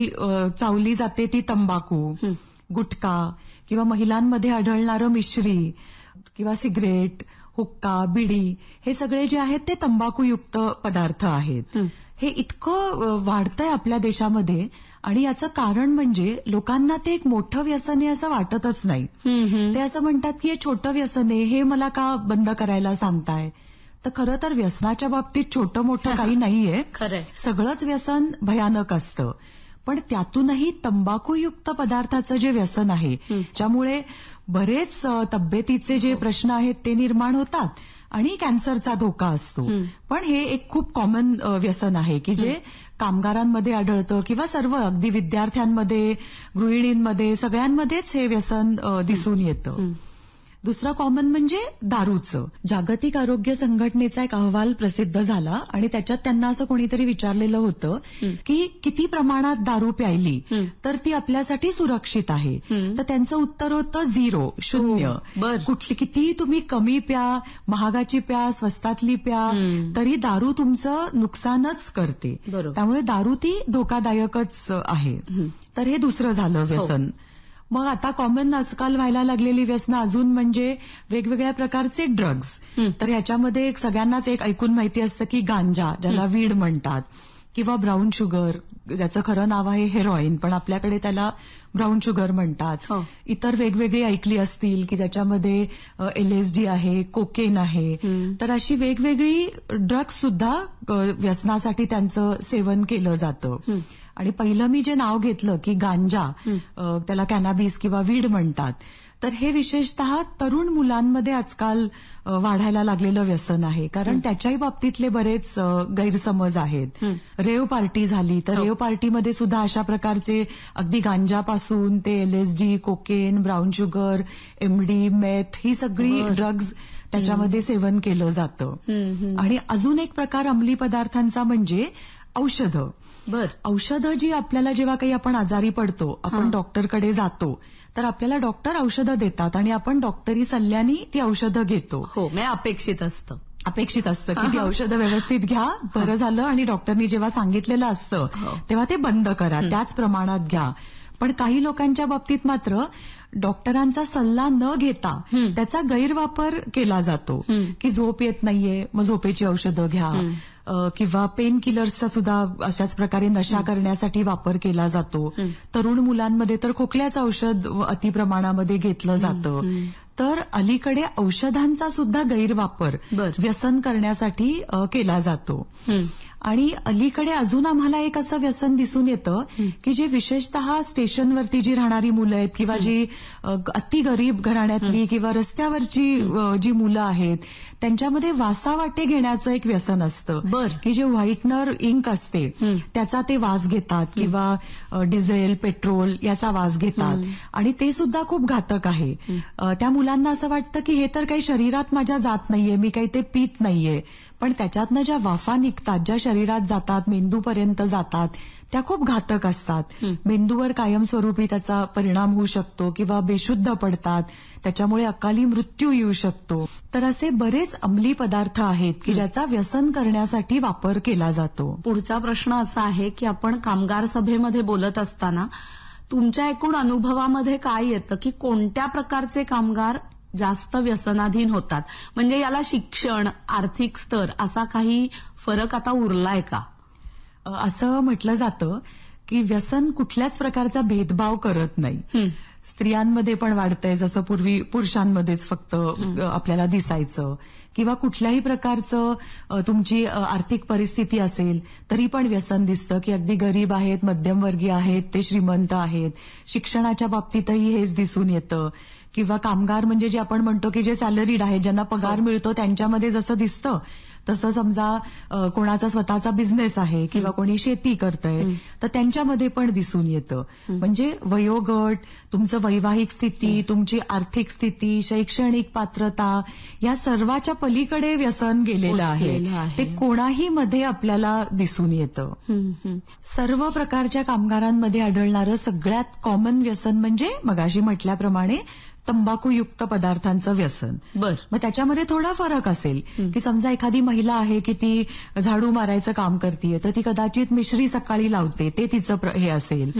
चावली जाते ती तंबाखू, गुटखा किंवा महिलांमध्ये आढळणारं मिश्री किंवा सिगरेट, हुक्का, बिडी हे सगळे जे आहेत ते तंबाखूयुक्त पदार्थ आहेत. हे इतकं वाढतंय आपल्या देशामध्ये आणि याचं कारण म्हणजे लोकांना ते एक मोठं व्यसन आहे असं वाटतच नाही. ते असं म्हणतात की हे छोटं व्यसन आहे, हे मला का बंद करायला सांगताय. तर खरं तर व्यसनाच्या बाबतीत छोटं मोठं काही नाहीये. खरंय. सगळंच व्यसन भयानक असतं. पण त्यातूनही तंबाखूयुक्त पदार्थाचं जे व्यसन आहे त्यामुळे बरेच तब्येतीचे जे प्रश्न आहेत ते निर्माण होतात आणि कॅन्सरचा धोका असतो. पण हे एक खूप कॉमन व्यसन आहे की जे कामगारांमध्ये आढळतं किंवा सर्व अगदी विद्यार्थ्यांमध्ये, गृहिणींमध्ये सगळ्यांमध्येच हे व्यसन दिसून येतं. दुसरं कॉमन म्हणजे दारूचं. जागतिक आरोग्य संघटनेचा एक अहवाल प्रसिद्ध झाला आणि त्याच्यात त्यांना असं कोणीतरी विचारलेलं होतं की किती प्रमाणात दारू प्यायली तर ती आपल्यासाठी सुरक्षित आहे. तर त्यांचं उत्तर होतं 0, 0. कुठली किती तुम्ही कमी प्या, महागाची प्या, स्वस्तातली प्या, तरी दारू तुमचं नुकसानच करते. त्यामुळे दारू ती धोकादायकच आहे. तर हे दुसरं झालं व्यसन. मग आता कॉमन आजकाल व्हायला लागलेली व्यसनं अजून म्हणजे वेगवेगळ्या प्रकारचे ड्रग्ज. तर ह्याच्यामध्ये सगळ्यांनाच एक ऐकून माहिती असतं की गांजा, ज्याला वीड म्हणतात, किंवा ब्राऊन शुगर, ज्याचं खरं नाव आहे हेरोईन, पण आपल्याकडे त्याला ब्राऊन शुगर म्हणतात. इतर वेगवेगळी ऐकली असतील की ज्याच्यामध्ये LSD आहे, कोकेन आहे. तर अशी वेगवेगळी ड्रग्ज सुद्धा व्यसनासाठी त्यांचं सेवन केलं जातं. आणि पहिलं मी जे नाव घेतलं की गांजा, त्याला कॅनाबिस किंवा वीड म्हणतात, तर हे विशेषतः तरुण मुलांमध्ये आजकाल वाढायला लागलेलं व्यसन आहे. कारण त्याच्याही बाबतीतले बरेच गैरसमज आहेत. रेव पार्टी झाली तर रेव पार्टीमध्ये सुद्धा अशा प्रकारचे अगदी गांजापासून ते LSD, cocaine, brown sugar, MD, मेथ ही सगळी ड्रग्ज त्याच्यामध्ये सेवन केलं जातं. आणि अजून एक प्रकार अंमली पदार्थांचा म्हणजे औषधं. औषधं जी आपल्याला जेव्हा काही आपण आजारी पडतो, आपण डॉक्टरकडे जातो, तर आपल्याला डॉक्टर औषधं देतात आणि आपण डॉक्टरी सल्ल्याने ती औषधं घेतो. म्हणजे अपेक्षित असतं की ती औषधं व्यवस्थित घ्या, बरं झालं, आणि डॉक्टरनी जेव्हा सांगितलेलं असतं तेव्हा ते बंद करा, त्याच प्रमाणात घ्या. पण काही लोकांच्या बाबतीत मात्र डॉक्टरांचा सल्ला न घेता त्याचा गैरवापर केला जातो की झोप येत नाहीये, मग झोपेची औषधं घ्या, किंवा पेन किलर्सचा सुद्धा अशाच प्रकारे नशा करण्यासाठी वापर केला जातो. तरुण मुलांमध्ये तर खोकल्याचं औषध अतिप्रमाणामध्ये घेतलं जातं. तर अलीकडे औषधांचा सुद्धा गैरवापर व्यसन करण्यासाठी केला जातो. आणि अलीकडे अजून आम्हाला एक असं व्यसन दिसून येतं की जे विशेषतः स्टेशनवरती जी राहणारी मुलं आहेत किंवा जी अति गरीब घराण्यातली किंवा रस्त्यावरची जी मुलं आहेत त्यांच्यामध्ये वासावाटे घेण्याचं एक व्यसन असतं की जे व्हाईटनर इंक असते त्याचा ते वास घेतात किंवा डिझेल, पेट्रोल याचा वास घेतात आणि ते सुद्धा खूप घातक आहे. त्या मुलांना असं वाटतं की हे तर काही शरीरात माझ्या जात नाहीये, मी काही ते पीत नाहीये, पण त्याच्यातनं ज्या वाफा निघतात, ज्या शरीरात जातात, मेंदूपर्यंत जातात, त्या खूप घातक असतात. मेंदूवर कायमस्वरूपी त्याचा परिणाम होऊ शकतो किंवा बेशुद्ध पडतात, त्याच्यामुळे अकाली मृत्यू येऊ शकतो. तर असे बरेच अंमली पदार्थ आहेत की ज्याचा व्यसन करण्यासाठी वापर केला जातो. पुढचा प्रश्न असा आहे की आपण कामगार सभेमध्ये बोलत असताना तुमच्या एकूण अनुभवामध्ये काय येतं की कोणत्या प्रकारचे कामगार जास्त व्यसनाधीन होतात? म्हणजे याला शिक्षण, आर्थिक स्तर असा काही फरक आता उरलाय का? असं म्हटलं जातं की व्यसन कुठल्याच प्रकारचा भेदभाव करत नाही. स्त्रियांमध्ये पण वाढतंय, जसं पूर्वी पुरुषांमध्येच फक्त आपल्याला दिसायचं, किंवा कुठल्याही प्रकारचं तुमची आर्थिक परिस्थिती असेल तरी पण व्यसन दिसतं की अगदी गरीब आहेत, मध्यमवर्गीय आहेत, ते श्रीमंत आहेत. शिक्षणाच्या बाबतीतही हेच दिसून येतं. किंवा कामगार म्हणजे जे आपण म्हणतो की जे सॅलरीड आहेत, ज्यांना पगार मिळतो, त्यांच्यामध्ये जसं दिसतं तसं समजा कोणाचा स्वतःचा बिझनेस आहे किंवा कोणी शेती करतंय तर त्यांच्यामध्ये पण दिसून येतं. म्हणजे वयोगट, तुमचं वैवाहिक स्थिती, तुमची आर्थिक स्थिती, शैक्षणिक पात्रता या सर्वाच्या पलीकडे व्यसन गेलेलं आहे. ते कोणाही मध्ये आपल्याला दिसून येतं. सर्व प्रकारच्या कामगारांमध्ये आढळणारं सगळ्यात कॉमन व्यसन म्हणजे मगाशी म्हटल्याप्रमाणे तंबाखूयुक्त पदार्थांचं व्यसन. बर. मग त्याच्यामध्ये थोडा फरक असेल की समजा एखादी महिला आहे की ती झाडू मारायचं काम करते तर ती कदाचित मिश्री सकाळी लावते, ते तिचं हे असेल.